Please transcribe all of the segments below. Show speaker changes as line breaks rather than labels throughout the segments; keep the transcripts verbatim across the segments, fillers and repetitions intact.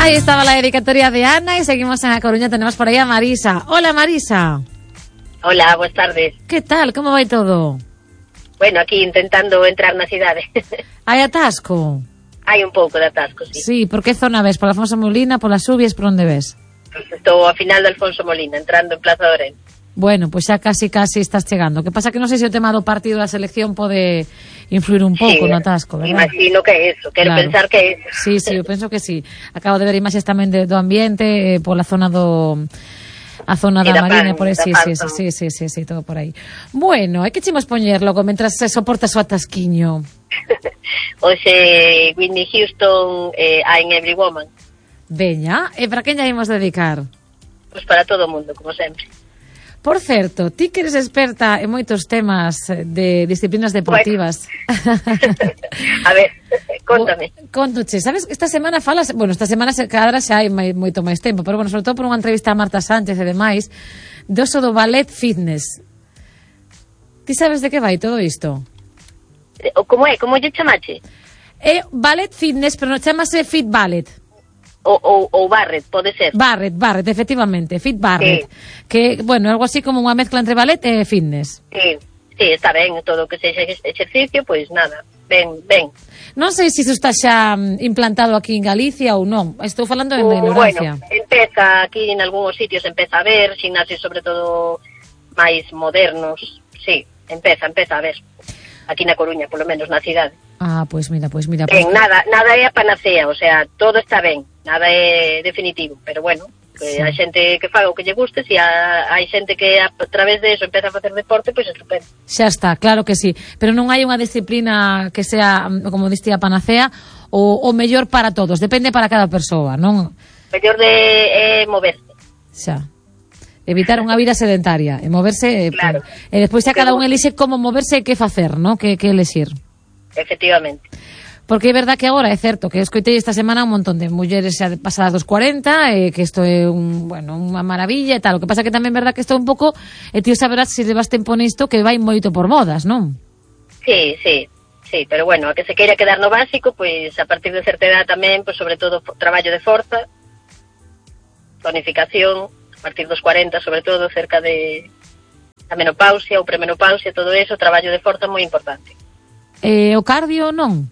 Ahí estaba la dedicatoria de Ana y seguimos en A Coruña. Tenemos por ahí a Marisa. Hola, Marisa.
Hola, buenas tardes.
¿Qué tal? ¿Cómo va todo?
Bueno, aquí intentando entrar na cidade.
Hai atasco?
Hai un pouco de atasco, sí.
Sí, por que zona ves? Por Alfonso Molina, por las Subias, por onde ves?
Pues estou a final de Alfonso Molina, entrando en Plaza de Orense.
Bueno, pues xa casi casi estás chegando. Que pasa que non sei se o tema do partido da selección pode influir un pouco
sí,
no atasco, verdad?
Imagino que é eso, quero
claro.
pensar que é eso.
Sí, sí, eu penso que sí. Acabo de ver imaxes tamén de, do ambiente, eh, pola zona do... a zona da, da Marina, pan, por aí, sí, sí, sí, sí, sí, sí, todo por aí. Bueno, hai que chimos poñer logo mentras se soporta o atasquiño.
Oxe, Whitney Houston, eh, I'm Every Woman.
Veña, e para quen lla imos dedicar?
Pois pues para todo o mundo, como sempre.
Por certo, ti que eres experta en moitos temas de disciplinas deportivas.
Bueno. A ver, contame.
Contoche, sabes, esta semana falas, bueno, esta semana se cadra xa hai moito máis tempo, pero bueno, sobre todo por unha entrevista a Marta Sánchez e demais, do oso do ballet fitness. Ti sabes de que vai todo isto?
Como é? Como lle chamache?
É ballet fitness, pero non chamase fit ballet.
O, o, o Barrett, pode ser.
Barrett, Barrett, efectivamente, Fit Barrett. Sí. Que, bueno, algo así como unha mezcla entre ballet e fitness.
Sí, sí, está ben, todo o que sexa exercicio, pois pues nada, ben, ben.
Non sei se iso está xa implantado aquí en Galicia ou non, estou falando en uh, ignorancia.
Bueno, empeza aquí en algúns sitios, empeza a ver, gimnasios sobre todo máis modernos, sí, empeza, empeza a ver. Aquí na Coruña, polo menos na cidade.
Ah, pois pues mira, pois pues mira.
Ben,
pues...
nada, nada é a panacea, o sea, todo está ben, nada é definitivo, pero bueno, que sí. Hai xente que faga o que lle guste, se si hai xente que a través de eso empeza a facer deporte, pois pues estupendo.
Xa está, claro que sí, pero non hai unha disciplina que sea, como diste, a panacea, o, o mellor para todos, depende para cada persoa, non?
Mellor de eh, moverse.
Xa. Evitar unha vida sedentaria e moverse,
claro.
E despois xa cada un elixe como moverse e que facer, ¿no? Que, que elixir.
Efectivamente.
Porque é verdad que agora é certo que escoitei esta semana un montón de mulleres xa pasadas dos cuarenta e que isto é un, bueno, unha maravilla e tal. O que pasa que tamén é verdad que isto é un pouco, e ti saberás se levas tempo nisto, que vai moito por modas, non?
Sí, sí, sí, pero bueno, a que se queira quedar no básico, pois a partir de certa edad tamén, pois sobre todo traballo de forza, tonificación, a partir dos cuarenta, sobre todo, cerca de a menopausia ou premenopausia, todo eso, traballo de forza moi importante.
Eh, o cardio non?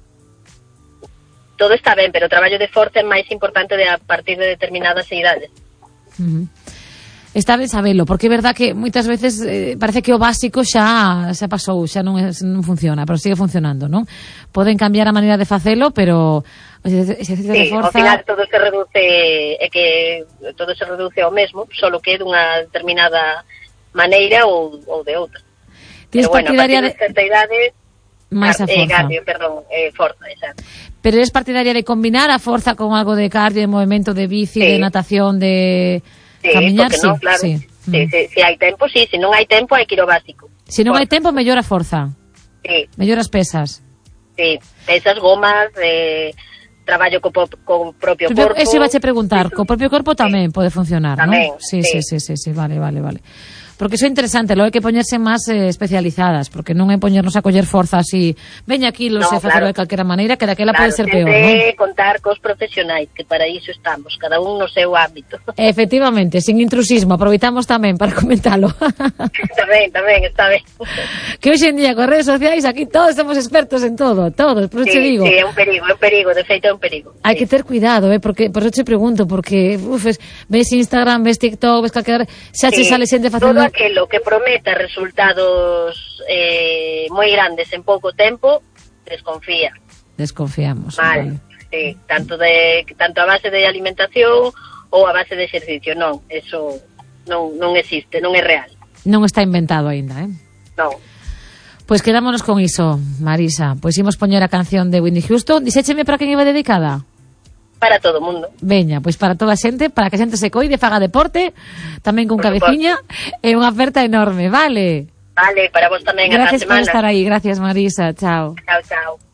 Todo está ben, pero o traballo de forza é máis importante de a partir de determinadas idades.
Uh -huh. Está ben sabelo, porque é verdad que moitas veces eh, parece que o básico xa xa pasou, xa non, é, non funciona, pero sigue funcionando, non? Poden cambiar a maneira de facelo, pero o exercicio
sí,
de forza...
ao final todo se reduce, é que todo se reduce ao mesmo, solo que é dunha determinada maneira ou, ou de outra.
Tienes
pero bueno,
partidaria
a partir de certa idade...
máis a forza.
Eh, cardio, perdón, eh, forza, exacto.
Pero eres partidaria de combinar a forza con algo de cardio, de movimento, de bici, sí. de natación, de
sí,
camiñar?
Sí, no, claro. Sí, sí, mm. sí, si hai tempo, sí, se non hai tempo hai que ir ao básico.
Se non hai tempo, mellor a forza.
Sí.
Mellor as pesas.
Sí, pesas, gomas, eh, traballo co, co propio
Pero,
corpo.
Eso iba a preguntar, co propio corpo tamén sí. pode funcionar,
tamén,
¿no? Sí,
sí,
sí, sí, sí, sí, vale, vale, vale. Porque iso é interesante, logo hai que poñerse máis eh, especializadas, porque non é poñernos a coller forza así, veña aquí, lo no, se facelo claro. de calquera maneira, que daquela
claro,
pode ser peor, non?
Contar cos profesionais, que para iso estamos, cada un no seu ámbito.
Efectivamente, sin intrusismo, aproveitamos tamén para comentalo.
Tamén, tamén, está ben.
Que hoxe en día, con redes sociais, aquí todos somos expertos en todo, todos, por eso
sí,
te digo.
Sí, é un perigo, é un perigo, de feito é un perigo.
Hai sí. que ter cuidado, eh, porque, por eso te pregunto, porque, uf, es, ves Instagram, ves TikTok, ves calquera, xa sí, che sale xente facendo...
Todo aquilo que prometa resultados eh, moi grandes en pouco tempo, desconfía.
Desconfiamos.
Mal, vale. Sí, tanto de tanto a base de alimentación ou a base de exercicio, non, eso non, non existe, non é real.
Non está inventado aínda, eh?
Non.
Pois pues quedámonos con iso, Marisa. Pois pues imos poñer a canción de Whitney Houston. Dixécheme para quen iba dedicada?
Para todo o mundo.
Veña, pois para toda a xente, para que a xente se coide, faga deporte, tamén con por cabeciña, e unha oferta enorme, vale?
Vale, para vos tamén.
Gracias
a semana.
por estar aí, gracias Marisa, chao.
Chao, chao.